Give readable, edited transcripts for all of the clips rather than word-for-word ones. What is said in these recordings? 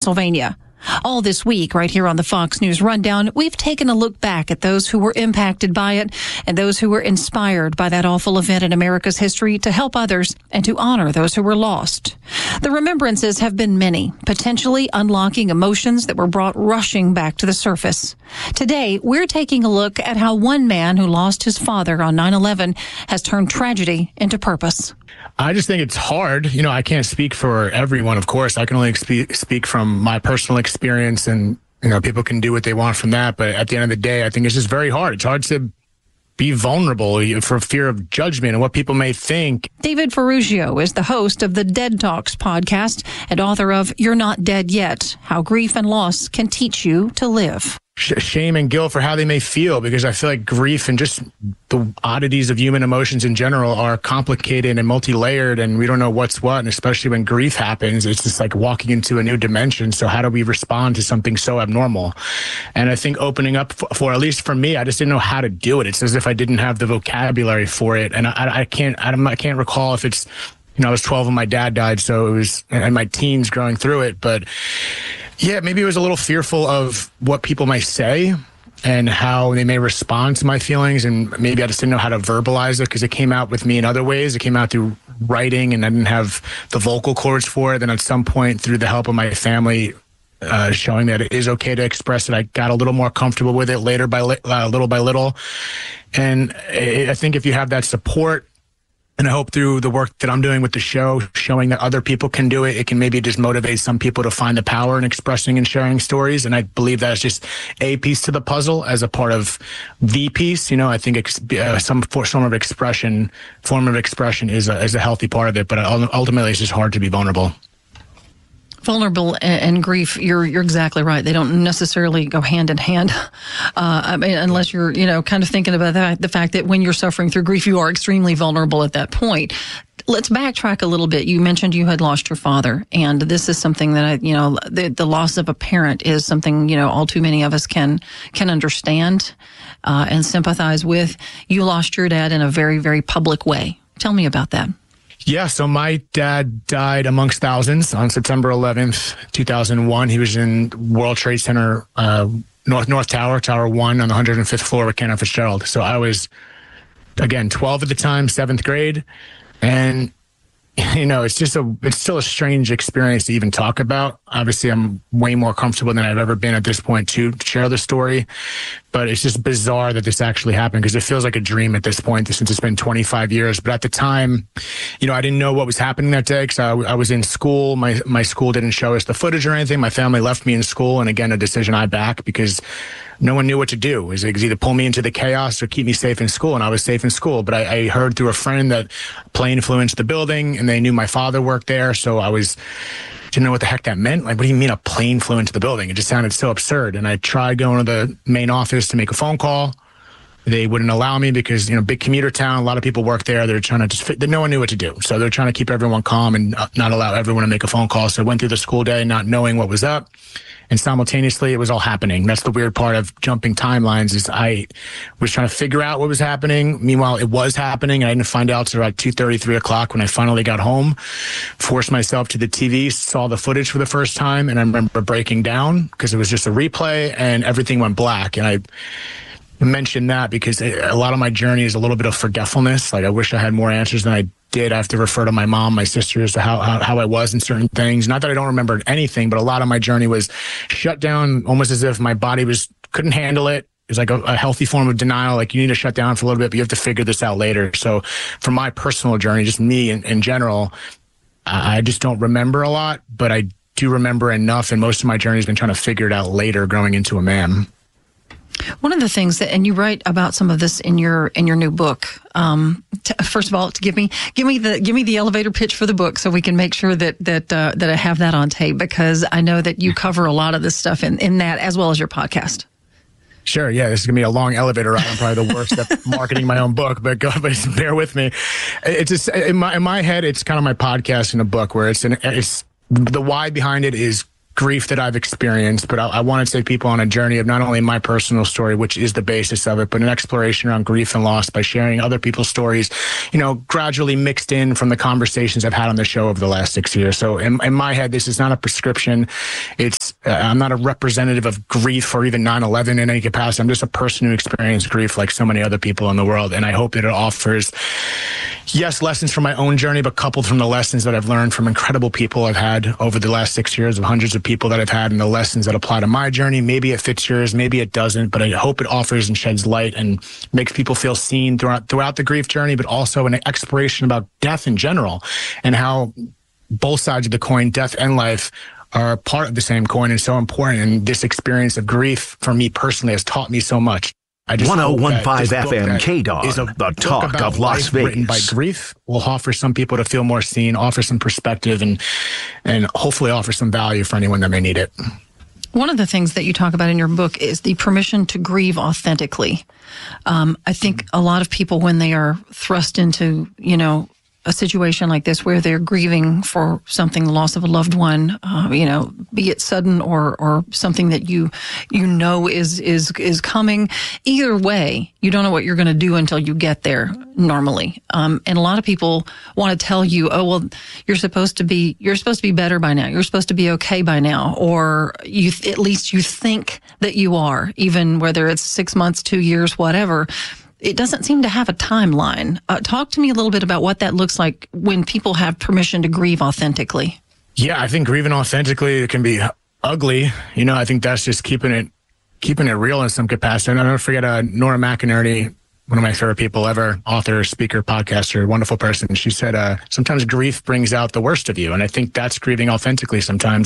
Pennsylvania. All this week, right here on the Fox News Rundown, we've taken a look back at those who were impacted by it and those who were inspired by that awful event in America's history to help others and to honor those who were lost. The remembrances have been many, potentially unlocking emotions that were brought rushing back to the surface. Today, we're taking a look at how one man who lost his father on 9/11 has turned tragedy into purpose. I just think it's hard. You know, I can't speak for everyone, of course. I can only speak from my personal experience, and, you know, people can do what they want from that. But at the end of the day, I think it's just very hard. It's hard to be vulnerable for fear of judgment and what people may think. David Ferrugio is the host of the Dead Talks podcast and author of You're Not Dead Yet, How Grief and Loss Can Teach You to Live. Shame and guilt for how they may feel, because I feel like grief and just the oddities of human emotions in general are complicated and multi-layered, and we don't know what's what. And especially when grief happens, it's just like walking into a new dimension. So how do we respond to something so abnormal? And I think opening up for at least for me, I just didn't know how to do it. It's as if I didn't have the vocabulary for it. And I can't recall if it's, you know, I was 12 when my dad died, so it was in my teens growing through it. But yeah, maybe it was a little fearful of what people might say and how they may respond to my feelings. And maybe I just didn't know how to verbalize it because it came out with me in other ways. It came out through writing, and I didn't have the vocal cords for it. Then at some point, through the help of my family, showing that it is okay to express it, I got a little more comfortable with it later little by little. And I think if you have that support, and I hope through the work that I'm doing with the show, showing that other people can do it, it can maybe just motivate some people to find the power in expressing and sharing stories. And I believe that is just a piece to the puzzle as a part of the piece. You know, I think some form of expression is a healthy part of it. But ultimately, it's just hard to be vulnerable. Vulnerable and grief, you're exactly right. They don't necessarily go hand in hand. I mean, unless you're, you know, kind of thinking about the fact that when you're suffering through grief, you are extremely vulnerable at that point. Let's backtrack a little bit. You mentioned you had lost your father, and this is something that the loss of a parent is something, you know, all too many of us can understand and sympathize with. You lost your dad in a very, very public way. Tell me about that. Yeah, so my dad died amongst thousands on September 11th, 2001. He was in World Trade Center, North Tower, Tower 1 on the 105th floor with Kenneth Fitzgerald. So I was, again, 12 at the time, 7th grade. And, you know, it's still a strange experience to even talk about. Obviously, I'm way more comfortable than I've ever been at this point to share the story. But it's just bizarre that this actually happened, because it feels like a dream at this point since it's been 25 years. But at the time, you know, I didn't know what was happening that day because I was in school. My school didn't show us the footage or anything. My family left me in school. And again, a decision I back because no one knew what to do. It was either pull me into the chaos or keep me safe in school. And I was safe in school. But I heard through a friend that a plane flew into the building and they knew my father worked there. So didn't know what the heck that meant. Like, what do you mean a plane flew into the building? It just sounded so absurd. And I tried going to the main office to make a phone call. They wouldn't allow me because, you know, big commuter town, a lot of people work there. They're trying to no one knew what to do. So they're trying to keep everyone calm and not allow everyone to make a phone call. So I went through the school day not knowing what was up. And simultaneously, it was all happening. That's the weird part of jumping timelines is I was trying to figure out what was happening. Meanwhile, it was happening. I didn't find out until like 2:30, 3 o'clock when I finally got home, forced myself to the TV, saw the footage for the first time. And I remember breaking down because it was just a replay and everything went black. And I mentioned that because a lot of my journey is a little bit of forgetfulness. Like, I wish I had more answers than I did. I have to refer to my mom, my sisters, to how I was in certain things. Not that I don't remember anything, but a lot of my journey was shut down, almost as if my body couldn't handle it. It's like a healthy form of denial. Like, you need to shut down for a little bit, but you have to figure this out later. So for my personal journey, just me in general, I just don't remember a lot, but I do remember enough. And most of my journey has been trying to figure it out later, growing into a man. One of the things and you write about some of this in your new book. First of all, to give me the elevator pitch for the book, so we can make sure that I have that on tape, because I know that you cover a lot of this stuff in that, as well as your podcast. Sure. Yeah, this is gonna be a long elevator ride. I'm probably the worst at marketing my own book, but bear with me. It's just in my head, it's kind of my podcast in a book, where it's the why behind it is grief that I've experienced, but I want to take people on a journey of not only my personal story, which is the basis of it, but an exploration around grief and loss by sharing other people's stories, gradually mixed in from the conversations I've had on the show over the last 6 years. So in my head, this is not a prescription. I'm not a representative of grief or even 9/11 in any capacity. I'm just a person who experienced grief like so many other people in the world. And I hope that it offers, yes, lessons from my own journey, but coupled from the lessons that I've learned from incredible people I've had over the last 6 years, of hundreds of people that I've had, and the lessons that apply to my journey. Maybe it fits yours, maybe it doesn't, but I hope it offers and sheds light and makes people feel seen throughout the grief journey, but also an exploration about death in general and how both sides of the coin, death and life, are part of the same coin and so important. And this experience of grief for me personally has taught me so much. 1015 FM K-Dog, the talk of Las Vegas. Written by grief will offer some people to feel more seen, offer some perspective, and hopefully offer some value for anyone that may need it. One of the things that you talk about in your book is the permission to grieve authentically. I think a lot of people, when they are thrust into, a situation like this where they're grieving for something, the loss of a loved one, be it sudden or something that you know is coming. Either way, you don't know what you're going to do until you get there normally. And a lot of people want to tell you, oh, well, you're supposed to be better by now. You're supposed to be okay by now. Or at least you think that you are, even whether it's 6 months, 2 years, whatever. It doesn't seem to have a timeline. Talk to me a little bit about what that looks like when people have permission to grieve authentically. Yeah, I think grieving authentically can be ugly. I think that's just keeping it real in some capacity. And I'll never forget Nora McInerney, one of my favorite people ever, author, speaker, podcaster, wonderful person. She said, sometimes grief brings out the worst of you. And I think that's grieving authentically sometimes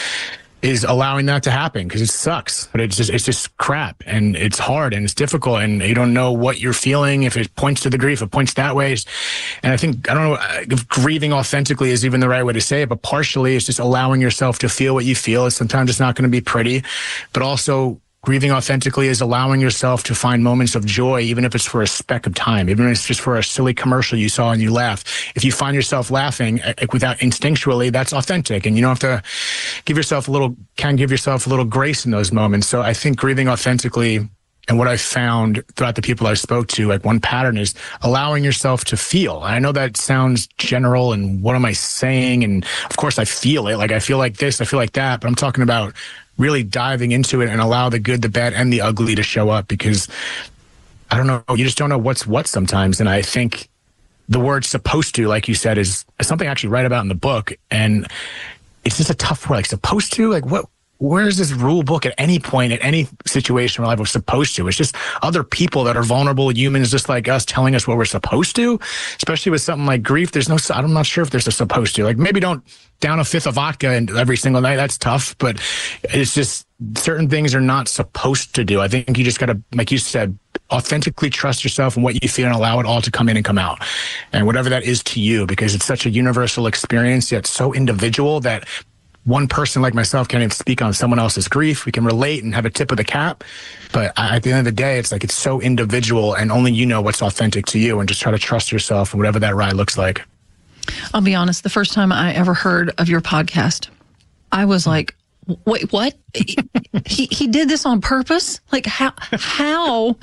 is allowing that to happen, because it sucks, but it's just crap, and it's hard and it's difficult, and you don't know what you're feeling. If it points to the grief, it points that way. And I don't know if grieving authentically is even the right way to say it, but partially it's just allowing yourself to feel what you feel. Sometimes it's not going to be pretty, but also grieving authentically is allowing yourself to find moments of joy, even if it's for a speck of time, even if it's just for a silly commercial you saw and you laughed. If you find yourself laughing without instinctually, that's authentic. And you don't have to give yourself a little grace in those moments. So I think grieving authentically, and what I found throughout the people I spoke to, like one pattern is allowing yourself to feel. I know that sounds general, and what am I saying? And of course I feel it. Like I feel like this, I feel like that, but I'm talking about really diving into it and allow the good, the bad, and the ugly to show up, because I don't know, you just don't know what's what sometimes. And I think the word supposed to, like you said, is something I actually write about in the book. And it's just a tough word, like supposed to, like where is this rule book at any point, at any situation where life was supposed to? It's just other people that are vulnerable humans just like us telling us what we're supposed to, especially with something like grief. I'm not sure if there's a supposed to. Like maybe don't down a fifth of vodka every single night. That's tough, but it's just certain things are not supposed to do. I think you just got to, like you said, authentically trust yourself and what you feel and allow it all to come in and come out. And whatever that is to you, because it's such a universal experience, yet so individual that one person like myself can't even speak on someone else's grief. We can relate and have a tip of the cap, but at the end of the day, it's like it's so individual, and only you know what's authentic to you, and just try to trust yourself and whatever that ride looks like. I'll be honest, the first time I ever heard of your podcast, I was like, wait, what? he did this on purpose? Like how?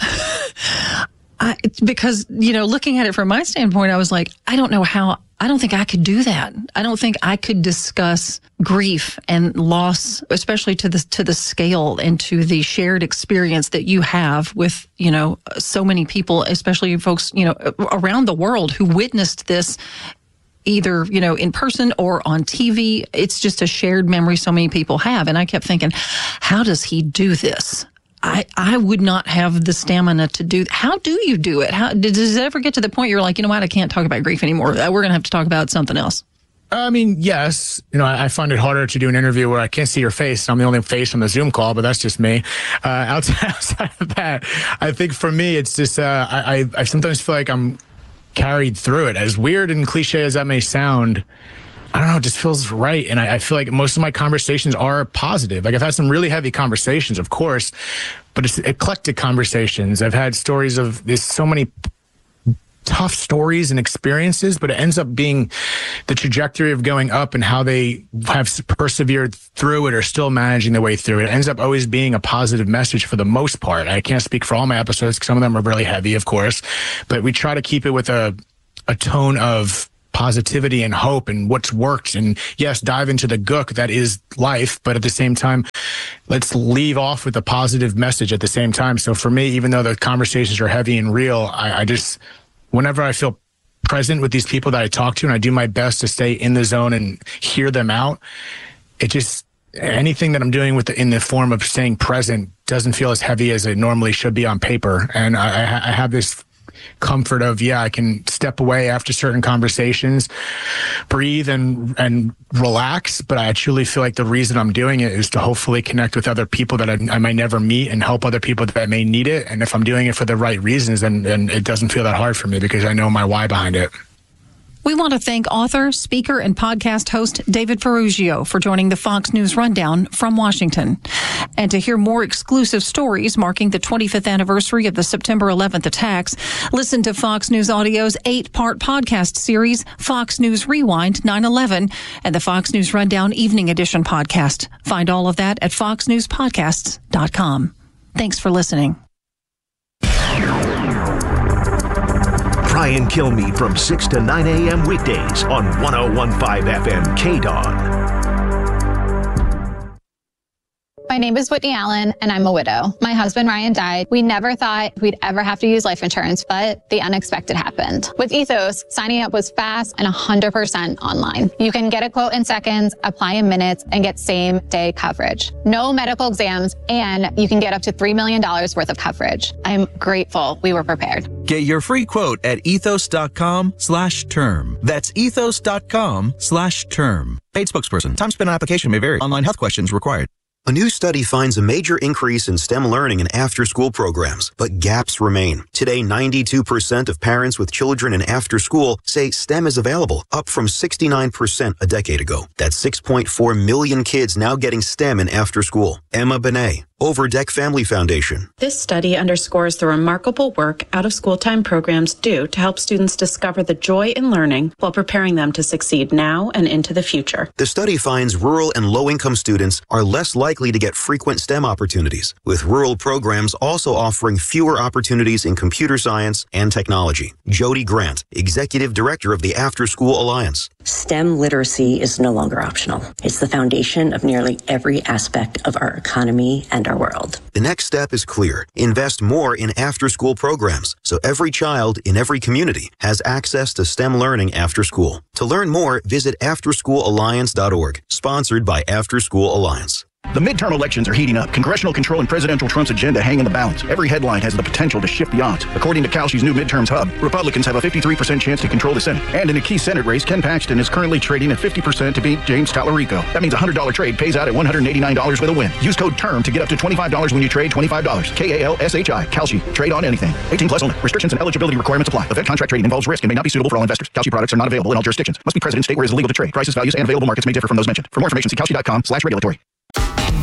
Because, looking at it from my standpoint, I was like, I don't know how. I don't think I could do that. I don't think I could discuss grief and loss, especially to the scale and to the shared experience that you have with, so many people, especially folks, around the world who witnessed this either, in person or on TV. It's just a shared memory so many people have. And I kept thinking, how does he do this? I would not have the stamina to do. How do you do it? Does it ever get to the point you're like, you know what, I can't talk about grief anymore. We're going to have to talk about something else. I mean, yes. I find it harder to do an interview where I can't see your face. I'm the only face on the Zoom call, but that's just me. Outside of that, I think for me, it's just, I sometimes feel like I'm carried through it. As weird and cliche as that may sound, I don't know, it just feels right. And I feel like most of my conversations are positive. Like I've had some really heavy conversations, of course, but it's eclectic conversations. I've had stories of there's so many tough stories and experiences, but it ends up being the trajectory of going up and how they have persevered through it or still managing their way through it. It ends up always being a positive message for the most part. I can't speak for all my episodes because some of them are really heavy, of course, but we try to keep it with a tone of positivity and hope and what's worked. And yes, dive into the gook that is life, but at the same time, let's leave off with a positive message at the same time. So for me, even though the conversations are heavy and real, I just, whenever I feel present with these people that I talk to and I do my best to stay in the zone and hear them out, it just, anything that I'm doing in the form of staying present doesn't feel as heavy as it normally should be on paper. And I have this comfort of, I can step away after certain conversations, breathe and relax. But I truly feel like the reason I'm doing it is to hopefully connect with other people that I might never meet and help other people that may need it. And if I'm doing it for the right reasons, then it doesn't feel that hard for me because I know my why behind it. We want to thank author, speaker, and podcast host David Ferrugio for joining the Fox News Rundown from Washington. And to hear more exclusive stories marking the 25th anniversary of the September 11th attacks, listen to Fox News Audio's 8-part podcast series, Fox News Rewind 9/11, and the Fox News Rundown Evening Edition podcast. Find all of that at foxnewspodcasts.com. Thanks for listening. Try and kill me from 6 to 9 a.m. weekdays on 101.5 FM KDAWN. My name is Whitney Allen, and I'm a widow. My husband, Ryan, died. We never thought we'd ever have to use life insurance, but the unexpected happened. With Ethos, signing up was fast and 100% online. You can get a quote in seconds, apply in minutes, and get same-day coverage. No medical exams, and you can get up to $3 million worth of coverage. I'm grateful we were prepared. Get your free quote at ethos.com/term. That's ethos.com/term. Paid spokesperson. Time spent on application may vary. Online health questions required. A new study finds a major increase in STEM learning in after-school programs, but gaps remain. Today, 92% of parents with children in after-school say STEM is available, up from 69% a decade ago. That's 6.4 million kids now getting STEM in after-school. Emma Benet, Overdeck Family Foundation. This study underscores the remarkable work out-of-school time programs do to help students discover the joy in learning while preparing them to succeed now and into the future. The study finds rural and low-income students are less likely to get frequent STEM opportunities, with rural programs also offering fewer opportunities in computer science and technology. Jody Grant, Executive Director of the After School Alliance. STEM literacy is no longer optional. It's the foundation of nearly every aspect of our economy and our world. The next step is clear. Invest more in after-school programs so every child in every community has access to STEM learning after school. To learn more, visit afterschoolalliance.org, sponsored by After School Alliance. The midterm elections are heating up. Congressional control and presidential Trump's agenda hang in the balance. Every headline has the potential to shift the odds. According to Kalshi's new midterms hub, Republicans have a 53% chance to control the Senate. And in a key Senate race, Ken Paxton is currently trading at 50% to beat James Tallarico. That means a $100 trade pays out at $189 with a win. Use code TERM to get up to $25 when you trade $25. KALSHI. Kalshi. Trade on anything. 18 plus only. Restrictions and eligibility requirements apply. Event contract trading involves risk and may not be suitable for all investors. Kalshi products are not available in all jurisdictions. Must be present in state where it is illegal to trade. Prices, values, and available markets may differ from those mentioned. For more information, see kalshi.com/regulatory.